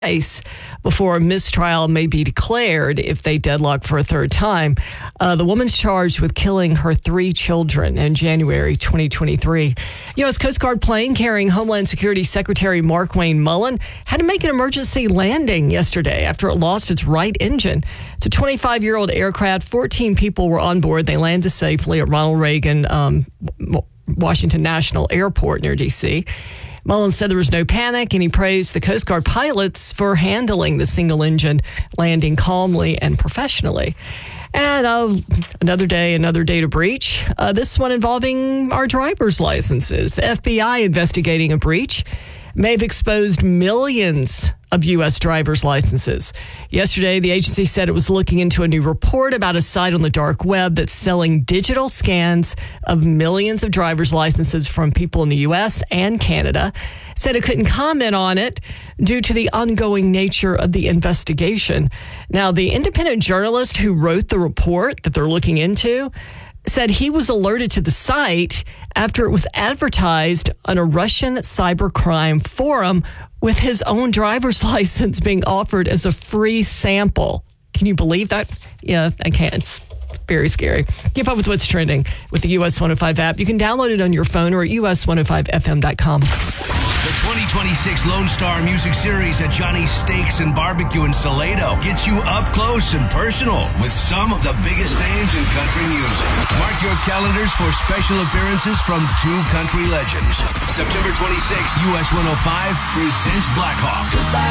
before a mistrial may be declared if they deadlock for a third time. The woman's charged with killing her 3 children in January 2023. U.S. Coast Guard plane carrying Homeland Security Secretary Markwayne Mullin had to make an emergency landing yesterday after it lost its right engine. It's a 25-year-old aircraft. 14 people were on board. They landed safely at Ronald Reagan Washington National Airport near D.C. Mullin said there was no panic, and he praised the Coast Guard pilots for handling the single-engine landing calmly and professionally. And another day to breach. This one involving our driver's licenses. The FBI investigating a breach may have exposed millions of U.S. driver's licenses. Yesterday, the agency said it was looking into a new report about a site on the dark web that's selling digital scans of millions of driver's licenses from people in the U.S. and Canada. Said it couldn't comment on it due to the ongoing nature of the investigation. Now, the independent journalist who wrote the report that they're looking into said he was alerted to the site after it was advertised on a Russian cybercrime forum with his own driver's license being offered as a free sample. Can you believe that? Yeah, I can. It's very scary. Keep up with what's trending with the US 105 app. You can download it on your phone or at us105fm.com. The 2026 Lone Star Music Series at Johnny's Steaks and Barbecue in Salado gets you up close and personal with some of the biggest names in country music. Mark your calendars for special appearances from 2 country legends. September 26th, US 105 presents Blackhawk.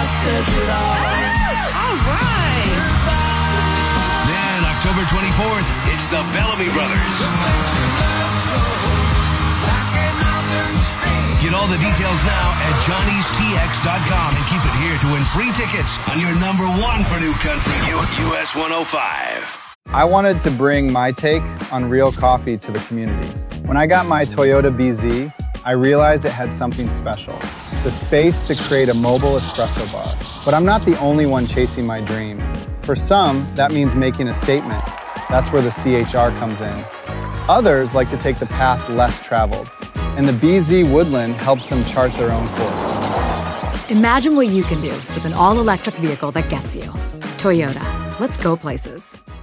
All right. Then October 24th, it's the Bellamy Brothers. Get all the details now at johnnystx.com and keep it here to win free tickets on your number 1 for new country, US 105. I wanted to bring my take on real coffee to the community. When I got my Toyota BZ, I realized it had something special, the space to create a mobile espresso bar. But I'm not the only one chasing my dream. For some, that means making a statement. That's where the CHR comes in. Others like to take the path less traveled, and the BZ Woodland helps them chart their own course. Imagine what you can do with an all-electric vehicle that gets you. Toyota. Let's go places.